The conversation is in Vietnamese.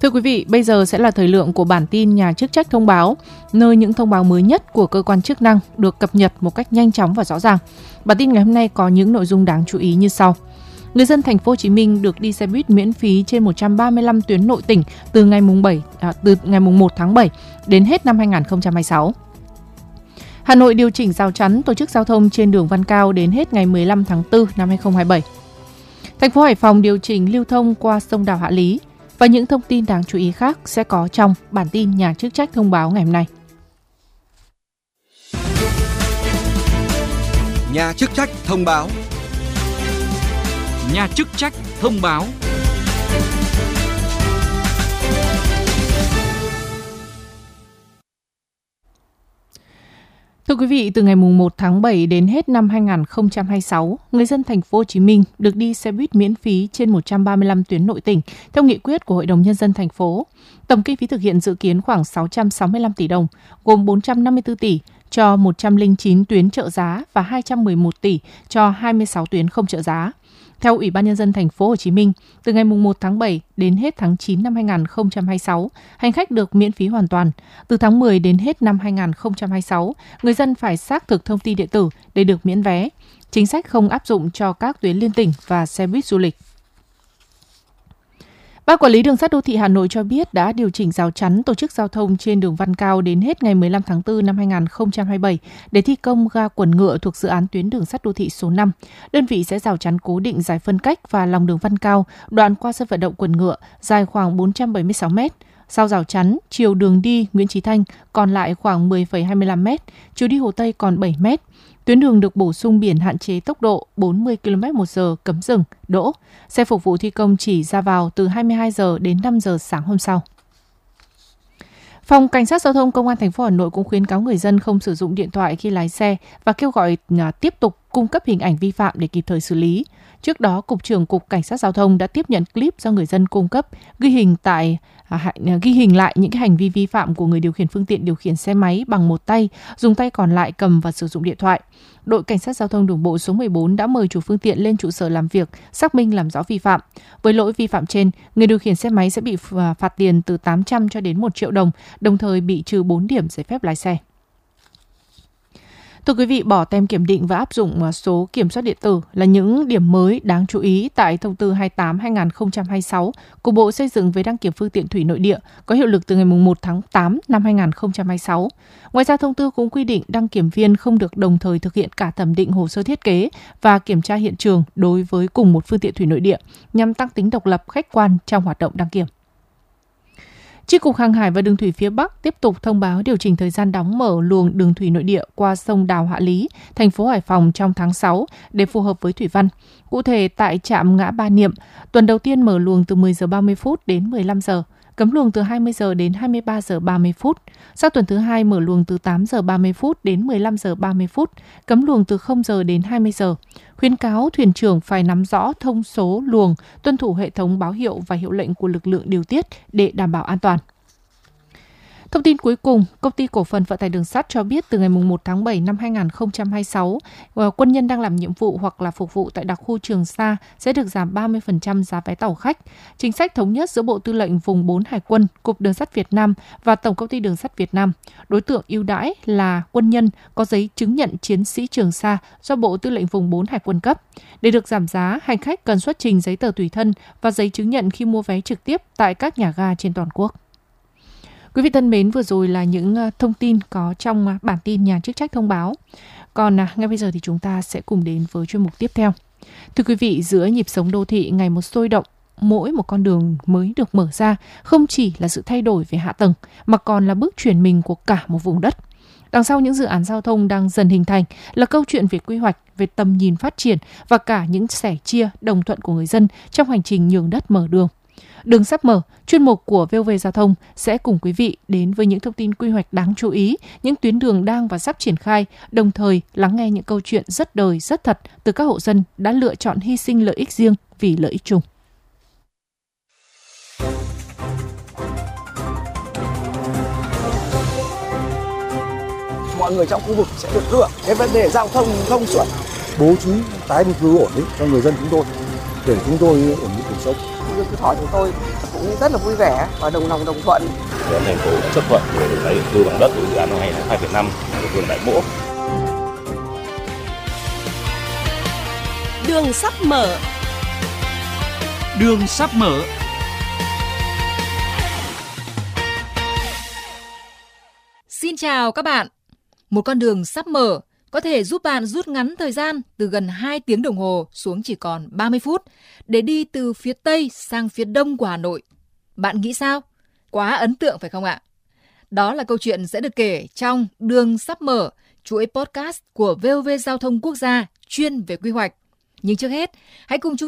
Thưa quý vị, bây giờ sẽ là thời lượng của bản tin Nhà chức trách thông báo, nơi những thông báo mới nhất của cơ quan chức năng được cập nhật một cách nhanh chóng và rõ ràng. Bản tin ngày hôm nay có những nội dung đáng chú ý như sau. Người dân thành phố Hồ Chí Minh được đi xe buýt miễn phí trên 135 tuyến nội tỉnh từ ngày 1 tháng 7 đến hết năm 2026. Hà Nội điều chỉnh rào chắn tổ chức giao thông trên đường Văn Cao đến hết ngày 15 tháng 4 năm 2027. Thành phố Hải Phòng điều chỉnh lưu thông qua sông Đào Hạ Lý. Và những thông tin đáng chú ý khác sẽ có trong bản tin Nhà chức trách thông báo ngày hôm nay. Nhà chức trách thông báo. Nhà chức trách thông báo. Thưa quý vị, từ ngày 1 tháng 7 đến hết năm 2026, người dân thành phố Hồ Chí Minh được đi xe buýt miễn phí trên 135 tuyến nội tỉnh theo nghị quyết của Hội đồng Nhân dân thành phố. Tổng kinh phí thực hiện dự kiến khoảng 665 tỷ đồng, gồm 454 tỷ cho 109 tuyến trợ giá và 211 tỷ cho 26 tuyến không trợ giá. Theo Ủy ban Nhân dân thành phố Hồ Chí Minh, từ ngày 1 tháng 7 đến hết tháng 9 năm 2026, hành khách được miễn phí hoàn toàn. Từ tháng 10 đến hết năm 2026, người dân phải xác thực thông tin điện tử để được miễn vé. Chính sách không áp dụng cho các tuyến liên tỉnh và xe buýt du lịch. Ban Quản lý Đường sắt Đô thị Hà Nội cho biết đã điều chỉnh rào chắn tổ chức giao thông trên đường Văn Cao đến hết ngày 15 tháng 4 năm 2027 để thi công ga quần ngựa thuộc dự án tuyến đường sắt đô thị số 5. Đơn vị sẽ rào chắn cố định giải phân cách và lòng đường Văn Cao, đoạn qua sân vận động quần ngựa, dài khoảng 476 m. Sau rào chắn, chiều đường đi Nguyễn Chí Thanh còn lại khoảng 10,25 m, chiều đi Hồ Tây còn 7 m. Tuyến đường được bổ sung biển hạn chế tốc độ 40 km/h cấm dừng, đỗ. Xe phục vụ thi công chỉ ra vào từ 22 giờ đến 5 giờ sáng hôm sau. Phòng Cảnh sát Giao thông Công an thành phố Hà Nội cũng khuyến cáo người dân không sử dụng điện thoại khi lái xe và kêu gọi tiếp tục cung cấp hình ảnh vi phạm để kịp thời xử lý. Trước đó, Cục trưởng Cục Cảnh sát Giao thông đã tiếp nhận clip do người dân cung cấp ghi hình lại những cái hành vi vi phạm của người điều khiển phương tiện điều khiển xe máy bằng một tay, dùng tay còn lại cầm và sử dụng điện thoại. Đội Cảnh sát Giao thông Đường bộ số 14 đã mời chủ phương tiện lên trụ sở làm việc, xác minh làm rõ vi phạm. Với lỗi vi phạm trên, người điều khiển xe máy sẽ bị phạt tiền từ 800 cho đến 1 triệu đồng, đồng thời bị trừ 4 điểm giấy phép lái xe. Thưa quý vị, bỏ tem kiểm định và áp dụng số kiểm soát điện tử là những điểm mới đáng chú ý tại Thông tư 28/2026 của Bộ Xây dựng về đăng kiểm phương tiện thủy nội địa có hiệu lực từ ngày 1 tháng 8 năm 2026. Ngoài ra, thông tư cũng quy định đăng kiểm viên không được đồng thời thực hiện cả thẩm định hồ sơ thiết kế và kiểm tra hiện trường đối với cùng một phương tiện thủy nội địa nhằm tăng tính độc lập khách quan trong hoạt động đăng kiểm. Chi cục Hàng hải và Đường thủy phía Bắc tiếp tục thông báo điều chỉnh thời gian đóng mở luồng đường thủy nội địa qua sông Đào Hạ Lý, thành phố Hải Phòng trong tháng 6 để phù hợp với thủy văn. Cụ thể, tại trạm ngã Ba Niệm, tuần đầu tiên mở luồng từ 10 giờ 30 phút đến 15 giờ, cấm luồng từ 20 giờ đến 23 giờ 30 phút. Sau tuần thứ 2 mở luồng từ 8 giờ 30 phút đến 15 giờ 30 phút, cấm luồng từ 0 giờ đến 20 giờ. Khuyến cáo thuyền trưởng phải nắm rõ thông số luồng, tuân thủ hệ thống báo hiệu và hiệu lệnh của lực lượng điều tiết để đảm bảo an toàn. Thông tin cuối cùng, Công ty Cổ phần Vận tải Đường sắt cho biết từ ngày 1 tháng 7 năm 2026, quân nhân đang làm nhiệm vụ hoặc là phục vụ tại đặc khu Trường Sa sẽ được giảm 30% giá vé tàu khách. Chính sách thống nhất giữa Bộ Tư lệnh Vùng 4 Hải quân, Cục Đường sắt Việt Nam và Tổng Công ty Đường sắt Việt Nam. Đối tượng ưu đãi là quân nhân có giấy chứng nhận chiến sĩ Trường Sa do Bộ Tư lệnh Vùng 4 Hải quân cấp. Để được giảm giá, hành khách cần xuất trình giấy tờ tùy thân và giấy chứng nhận khi mua vé trực tiếp tại các nhà ga trên toàn quốc. Quý vị thân mến, vừa rồi là những thông tin có trong bản tin Nhà chức trách thông báo. Còn ngay bây giờ thì chúng ta sẽ cùng đến với chuyên mục tiếp theo. Thưa quý vị, giữa nhịp sống đô thị ngày một sôi động, mỗi một con đường mới được mở ra không chỉ là sự thay đổi về hạ tầng, mà còn là bước chuyển mình của cả một vùng đất. Đằng sau những dự án giao thông đang dần hình thành là câu chuyện về quy hoạch, về tầm nhìn phát triển và cả những sẻ chia, đồng thuận của người dân trong hành trình nhường đất mở đường. Đường sắp mở, chuyên mục của VOV Giao thông sẽ cùng quý vị đến với những thông tin quy hoạch đáng chú ý, những tuyến đường đang và sắp triển khai, đồng thời lắng nghe những câu chuyện rất đời, rất thật từ các hộ dân đã lựa chọn hy sinh lợi ích riêng vì lợi ích chung. Mọi người trong khu vực sẽ được hưởng cái vấn đề giao thông thông suốt, bố trí tái định cư ổn định cho người dân chúng tôi để chúng tôi ổn định cuộc xúc. Người Phú Thọ chúng tôi cũng rất là vui vẻ và đồng lòng đồng thuận. Thành phố đã chấp thuận để được tái định cư bằng đất của dự án năm 2,5 của phường Đại Mỗ. Đường sắp mở. Đường sắp mở. Xin chào các bạn. Một con đường sắp mở có thể giúp bạn rút ngắn thời gian từ gần 2 tiếng đồng hồ xuống chỉ còn 30 phút để đi từ phía Tây sang phía Đông của Hà Nội. Bạn nghĩ sao? Quá ấn tượng phải không ạ? Đó là câu chuyện sẽ được kể trong Đường sắp mở, chuỗi podcast của VOV Giao thông Quốc gia chuyên về quy hoạch. Nhưng trước hết, hãy cùng chúng